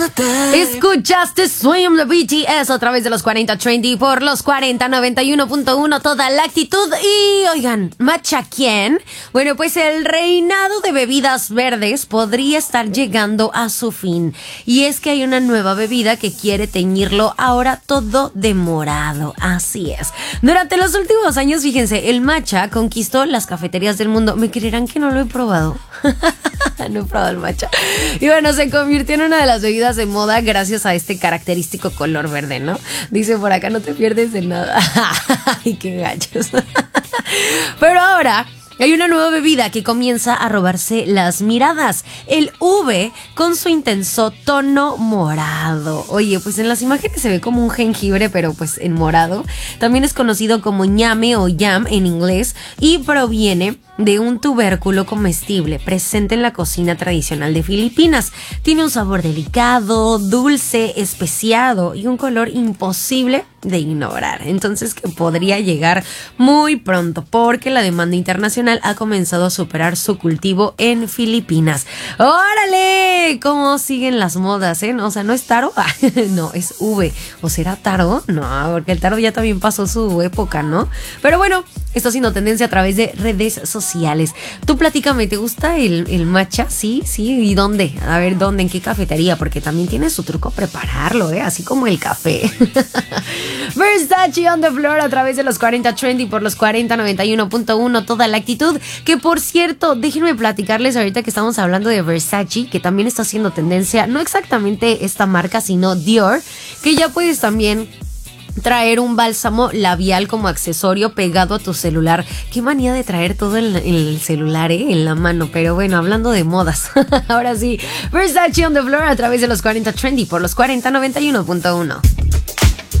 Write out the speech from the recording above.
Escuchaste Swim de BTS a través de los 40 Trendy por los 40 91.1 toda la actitud. Y oigan, ¿matcha quién? Bueno, pues el reinado de bebidas verdes podría estar llegando a su fin. Y es que hay una nueva bebida que quiere teñirlo ahora todo de morado. Así es. Durante los últimos años, fíjense, el matcha conquistó las cafeterías del mundo. ¿Me creerán que no lo he probado? No he probado el matcha. Y bueno, se convirtió en una de las bebidas de moda gracias a este característico color verde, ¿no? Dice por acá, no te pierdes de nada. Ay, qué gachos. Pero ahora hay una nueva bebida que comienza a robarse las miradas. El V con su intenso tono morado. Oye, pues en las imágenes se ve como un jengibre, pero pues en morado. También es conocido como ñame o yam en inglés y proviene de un tubérculo comestible presente en la cocina tradicional de Filipinas. Tiene un sabor delicado, dulce, especiado y un color imposible de ignorar. Entonces que podría llegar muy pronto porque la demanda internacional ha comenzado a superar su cultivo en Filipinas. ¡Órale! ¿Cómo siguen las modas, eh? O sea, ¿no es taro? No, es V. ¿O será taro? No, porque el taro ya también pasó su época, ¿no? Pero bueno, está haciendo tendencia a través de redes sociales. Tú platícame, ¿te gusta el matcha? Sí, ¿y dónde? A ver, ¿dónde? ¿En qué cafetería? Porque también tiene su truco prepararlo, así como el café. Versace on the floor a través de los 40 Trendy por los 40 91.1 toda la actitud. Que por cierto, déjenme platicarles ahorita que estamos hablando de Versace, que también está haciendo tendencia, no exactamente esta marca, sino Dior, que ya puedes también traer un bálsamo labial como accesorio pegado a tu celular. Qué manía de traer todo en el celular, en la mano. Pero bueno, hablando de modas. Ahora sí, Versace on the floor a través de los 40 Trendy por los 40 91.1.